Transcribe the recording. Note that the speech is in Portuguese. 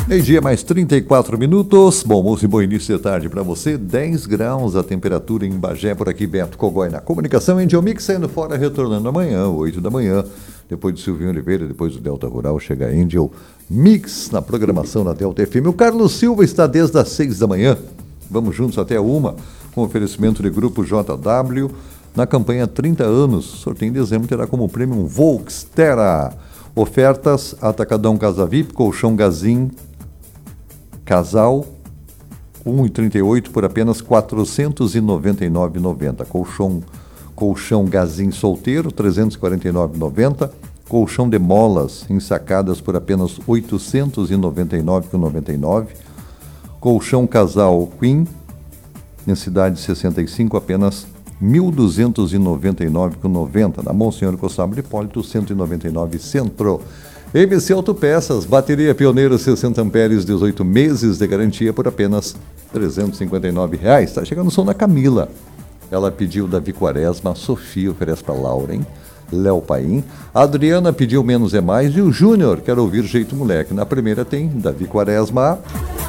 Meio-dia mais 34 minutos. Bom almoço e bom início de tarde para você. 10 graus a temperatura em Bagé, por aqui, Beto Cogói na comunicação. Angel Mix saindo fora, retornando amanhã, 8 da manhã. Depois de Silvinho Oliveira, depois do Delta Rural, chega a Angel Mix na programação na Delta FM. O Carlos Silva está desde as 6 da manhã. Vamos juntos até a 1, com oferecimento de Grupo JW. Na campanha 30 anos, sorteio em dezembro terá como prêmio um Volks Terra. Ofertas: Atacadão Casa VIP, colchão Gazin Casal 1,38 por apenas R$ 499,90. Colchão Gazin Solteiro, R$ 349,90. Colchão de molas ensacadas por apenas R$ 899,99. Colchão Casal Queen, densidade 65, apenas R$ 1.299,90. Na Monsenhor Constable Hipólito, 199 Centro. MC Autopeças, bateria Pioneiro 60 amperes, 18 meses de garantia por apenas R$ 359. Está chegando o som da Camila. Ela pediu Davi Quaresma, a Sofia oferece para Lauren, Léo Paim. A Adriana pediu Menos é Mais e o Júnior quer ouvir Jeito Moleque. Na primeira tem Davi Quaresma.